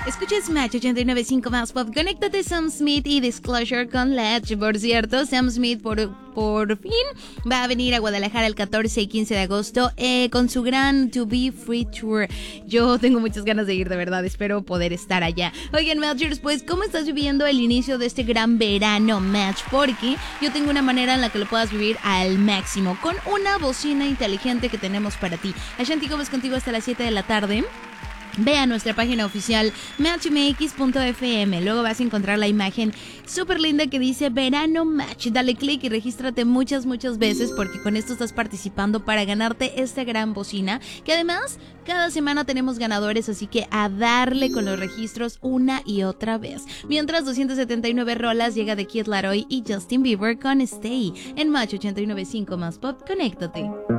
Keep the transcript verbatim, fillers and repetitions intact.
Escuchas Match ochenta y nueve punto cinco más pop. Conéctate Sam Smith y Disclosure con Ledge. Por cierto, Sam Smith por, por fin va a venir a Guadalajara el catorce y quince de agosto eh, con su gran To Be Free Tour. Yo tengo muchas ganas de ir, de verdad. Espero poder estar allá. Oigan, Matchers, pues, ¿cómo estás viviendo el inicio de este gran verano, Match? Porque yo tengo una manera en la que lo puedas vivir al máximo, con una bocina inteligente que tenemos para ti. Ashanti Gómez contigo hasta las siete de la tarde. Ve a nuestra página oficial match m x punto f m. Luego vas a encontrar la imagen súper linda que dice Verano Match. Dale click y regístrate muchas, muchas veces, porque con esto estás participando para ganarte esta gran bocina, que además cada semana tenemos ganadores, así que a darle con los registros una y otra vez. Mientras, doscientas setenta y nueve rolas llega de Kid Laroi y Justin Bieber con Stay en Match ochenta y nueve punto cinco más pop. Conéctate.